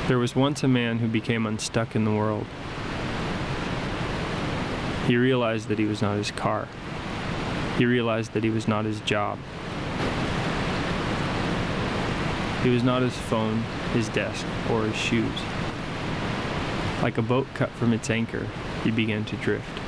There was once a man who became unstuck in the world. He realized that he was not his car. He realized that he was not his job. He was not his phone, his desk, or his shoes. Like a boat cut from its anchor, he began to drift.